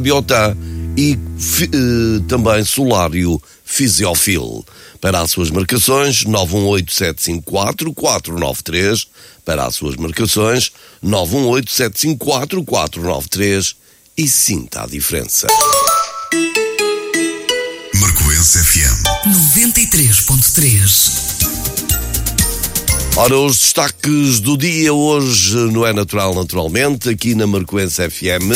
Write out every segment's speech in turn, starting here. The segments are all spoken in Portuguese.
Biotan e também Solário Fisiofil. Para as suas marcações, 918-754-493. Para as suas marcações, 918-754-493. E sinta a diferença. Marcoense FM 93.3. Ora, os destaques do dia hoje no É Natural, naturalmente, aqui na Marcoense FM.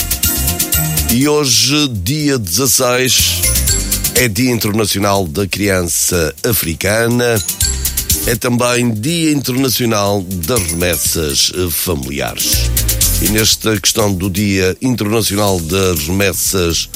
E hoje, dia 16, é Dia Internacional da Criança Africana. É também Dia Internacional das Remessas Familiares. E nesta questão do Dia Internacional das Remessas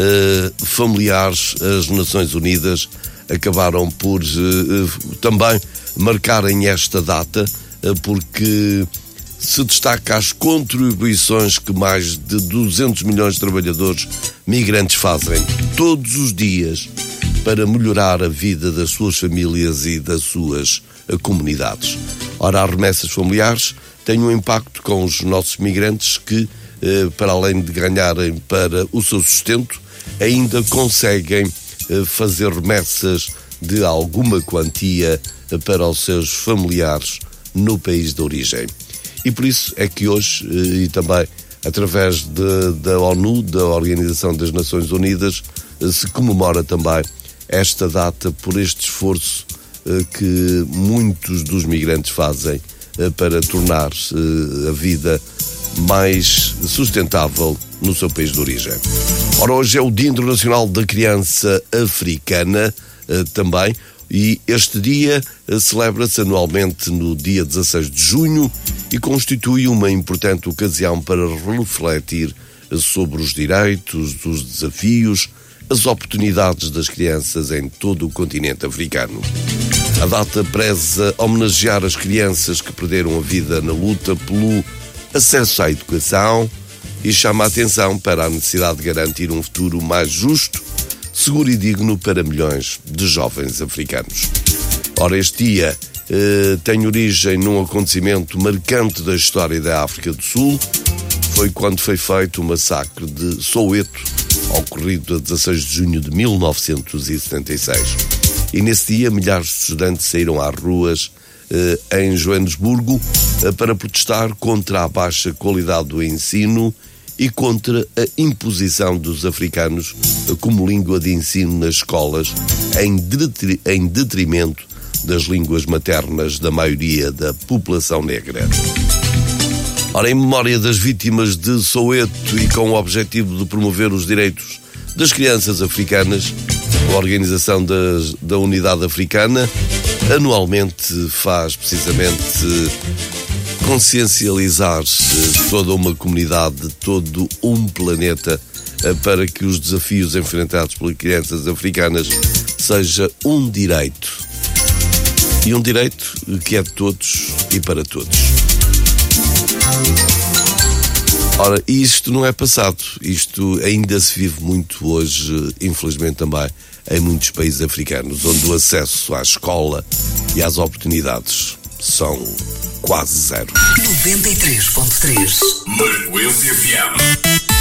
Familiares, as Nações Unidas acabaram por também marcarem esta data, porque se destaca as contribuições que mais de 200 milhões de trabalhadores migrantes fazem todos os dias para melhorar a vida das suas famílias e das suas comunidades. Ora, as remessas familiares têm um impacto com os nossos migrantes que, para além de ganharem para o seu sustento, ainda conseguem fazer remessas de alguma quantia para os seus familiares no país de origem. E por isso é que hoje, e também através da ONU, da Organização das Nações Unidas, se comemora também esta data por este esforço que muitos dos migrantes fazem para tornar a vida mais sustentável no seu país de origem. Ora, hoje é o Dia Internacional da Criança Africana também, e este dia celebra-se anualmente no dia 16 de junho e constitui uma importante ocasião para refletir sobre os direitos, os desafios, as oportunidades das crianças em todo o continente africano. A data preza homenagear as crianças que perderam a vida na luta pelo acesso à educação e chama a atenção para a necessidade de garantir um futuro mais justo, seguro e digno para milhões de jovens africanos. Ora, este dia tem origem num acontecimento marcante da história da África do Sul. Foi quando foi feito o massacre de Soweto, ocorrido a 16 de junho de 1976. E nesse dia, milhares de estudantes saíram às ruas em Joanesburgo para protestar contra a baixa qualidade do ensino e contra a imposição dos africanos como língua de ensino nas escolas, em detrimento das línguas maternas da maioria da população negra. Ora, em memória das vítimas de Soweto e com o objetivo de promover os direitos das crianças africanas, a Organização da Unidade Africana anualmente faz precisamente consciencializar toda uma comunidade, todo um planeta, para que os desafios enfrentados pelas crianças africanas seja um direito. E um direito que é de todos e para todos. Ora, isto não é passado. Isto ainda se vive muito hoje, infelizmente também, em muitos países africanos, onde o acesso à escola e às oportunidades são quase zero. 93.3 Marcoense FM.